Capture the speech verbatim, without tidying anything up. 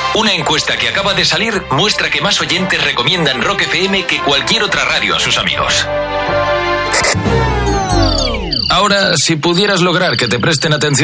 Una encuesta que acaba de salir muestra que más oyentes recomiendan Rock F M que cualquier otra radio a sus amigos. Ahora, si pudieras lograr que te presten atención